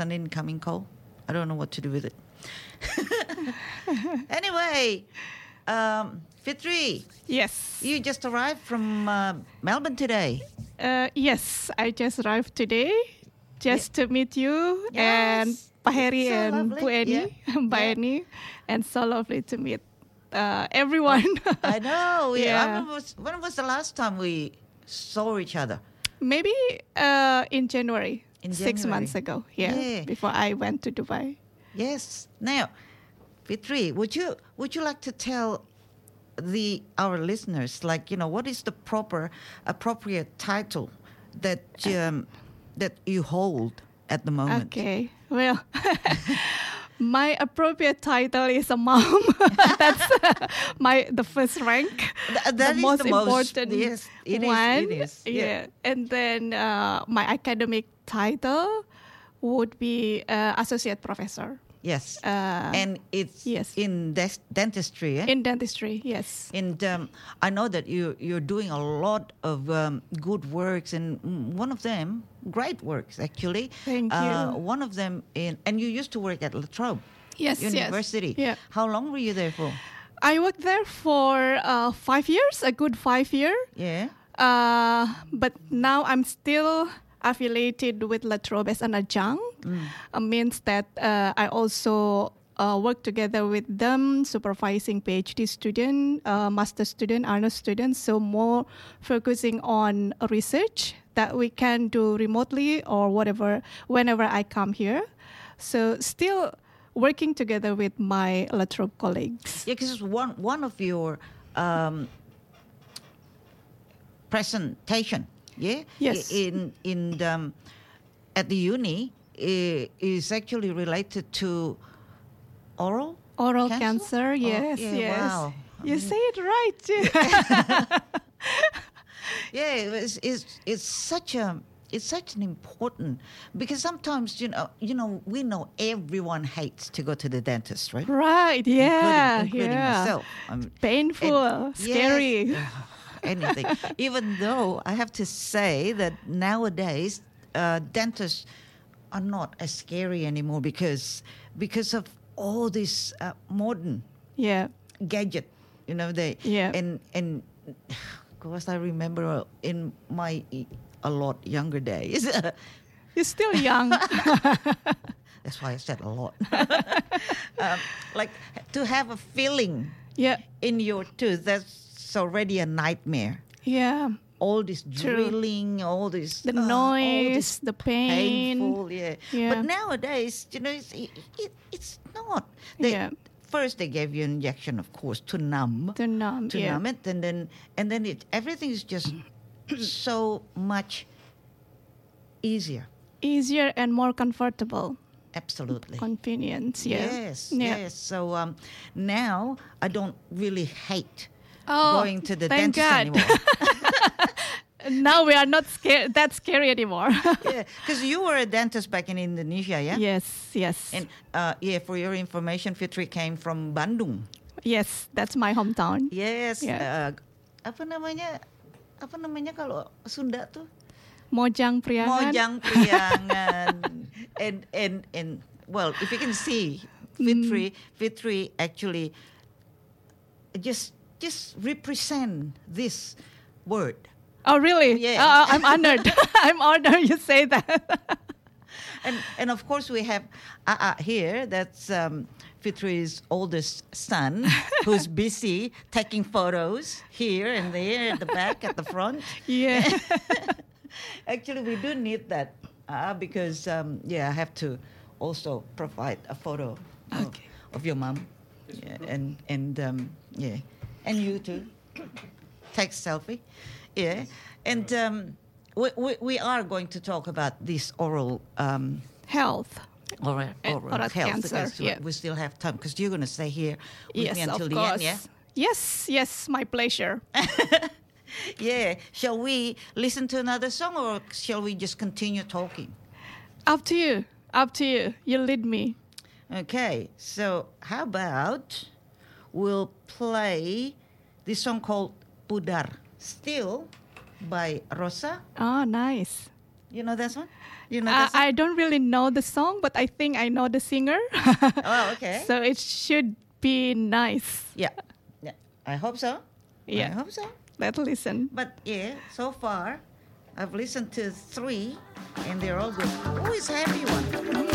an incoming call. I don't know what to do with it. Anyway, Fitri, Yes. you just arrived from Melbourne today. Yes, I just arrived today just to meet you and Yes. Pak Heri So and lovely. Bu Eni, Yeah. Mbak Yeah. Eni, and so lovely to meet everyone. I know. Yeah. When was the last time we saw each other? Maybe in January, In 6 January. months ago. Yeah, before I went to Dubai. Yes. Now, Fitri, would you like to tell our listeners, what is the appropriate title that you hold at the moment? Okay. Well, my appropriate title is a mom. That's the first rank. That the is most the most- important yes, it is, one. it is, yeah. And then my academic title would be associate professor Yes. Uh, and it's yes. in dentistry. Eh? in dentistry. Yes. And I know that you're doing a lot of good works, and one of them, great works actually. Thank you. One of them and you used to work at La Trobe Yes. University. Yes. Yeah. How long were you there for? I worked there for 5 years, a good 5 year. Yeah. But now I'm still affiliated with La Trobe as an adjunct. Means that I also work together with them, supervising PhD student, master student, honors students. So more focusing on research that we can do remotely or whatever, whenever I come here. So still working together with my La Trobe colleagues. Yeah, because one of your presentation, Yes. at the uni is actually related to oral Cancer, yes, yeah, yes. wow. You say it right. Yeah, it's such an important, because sometimes we know everyone hates to go to the dentist, right? Right, yeah, including yeah. myself. Painful, scary. Yes, anything. Even though I have to say that nowadays dentists are not as scary anymore because of all this modern Yeah, gadget. Yeah. And of course I remember in my a lot younger days. you're still young. That's why I said a lot. Like to have a filling Yeah, in your tooth, that's already a nightmare. yeah. All this True. drilling, all this The all noise, this the pain. painful, yeah. Yeah. But nowadays, it's not. First, they gave you an injection, of course, to numb To numb, yeah. it, and then everything is just so much easier. Easier and more comfortable. Absolutely. Convenience, yeah. Yes, Yeah. yes. So now I don't really hate Oh, going to the thank dentist God. anymore. Now we are not that scary anymore. Yeah, because you were a dentist back in Indonesia, yeah? Yes. And for your information, Fitri came from Bandung. Yes, that's my hometown. Yes. Yeah. Apa namanya kalau Sunda tuh? Mojang Priangan. Mojang Priangan. and well, if you can see, Fitri actually just represent this word. Oh, really? Yeah. I'm honored. I'm honored you say that. And of course we have here. That's Fitri's oldest son, who's busy taking photos here and there, at the back, at the front. Yeah. Actually, we do need that because I have to also provide a photo of your mom, and you too. Take selfie. Yeah, and we are going to talk about this oral Health. oral oral health, cancer, because yeah. we still have time, because you're going to stay here with Yes, me until of the course. end, yeah? Yes, my pleasure. Yeah. Shall we listen to another song, or shall we just continue talking? Up to you. You lead me. Okay, so how about we'll play this song called Pudar, still by Rosa, Oh, nice. You know that one? You know that song? I don't really know the song, but I think I know the singer. Oh, okay. So it should be nice. Yeah. I hope so. Yeah. I hope so. Let's listen. But yeah, so far, I've listened to 3, and they're all good. Who is happy one?